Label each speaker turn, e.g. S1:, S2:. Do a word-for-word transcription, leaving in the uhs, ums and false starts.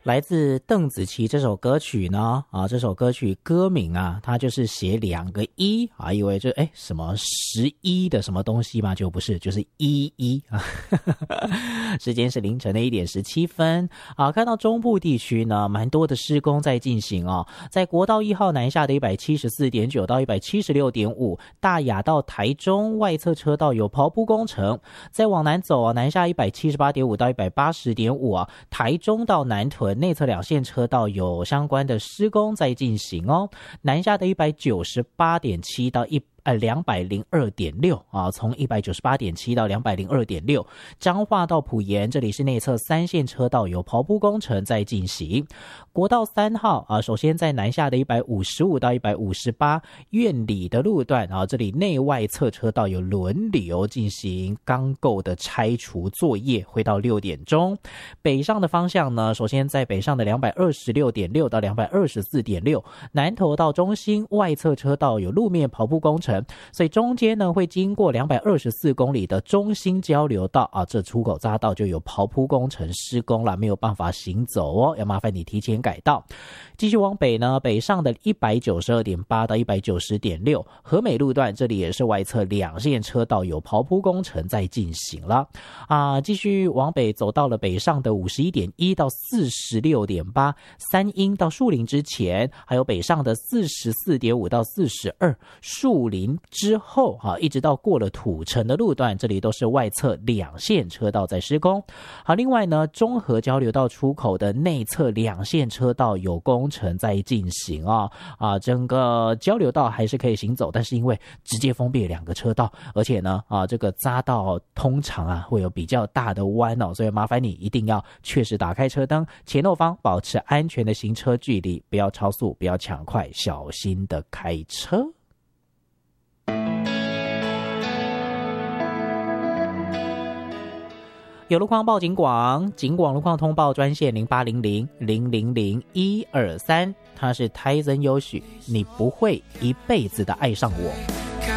S1: 来自邓紫棋这首歌曲呢，啊，这首歌曲歌名啊，它就是写两个一啊，以为就哎什么十一的什么东西嘛，就不是，就是一一啊。时间是凌晨的一点十七分啊，看到中部地区呢，蛮多的施工在进行哦，在国道一号南下的一百七十四点九到一百七十六点五，大雅到台中外侧车道有刨铺工程，再往南走啊，南下一百七十八点五到一百八十点五啊，台中到南屯内侧两线车道有相关的施工在进行哦，南下的一百九十八点七到一呃，两百零二点六啊，从一百九十八点七到两百零二点六，彰化到埔盐，这里是内侧三线车道有刨铺工程在进行。国道三号啊，首先在南下的一百五十五到一百五十八院里的路段啊，这里内外侧车道有轮流进行钢构的拆除作业，会到六点钟。北上的方向呢，首先在北上的两百二十六点六到两百二十四点六，南投到中心外侧车道有路面刨铺工程。所以中间呢会经过两百二十四公里的中心交流道啊，这出口匝道就有刨铺工程施工了，没有办法行走哦，要麻烦你提前改道。继续往北呢，北上的一百九十二点八到一百九十点六，和美路段这里也是外侧两线车道有刨铺工程在进行了啊。继续往北走到了北上的五十一点一到四十六点八，三鹰到树林之前，还有北上的四十四点五到四十二，树林之后啊，一直到过了土城的路段，这里都是外侧两线车道在施工。好，另外呢，中和交流道出口的内侧两线车道有工程在进行啊啊，整个交流道还是可以行走，但是因为直接封闭两个车道，而且呢啊，这个匝道通常啊会有比较大的弯哦，所以麻烦你一定要确实打开车灯，前后方保持安全的行车距离，不要超速，不要抢快，小心的开车。有路况报警广，警广路况通报专线零八零零零零零一二三，它是泰森优许，你不会一辈子的爱上我。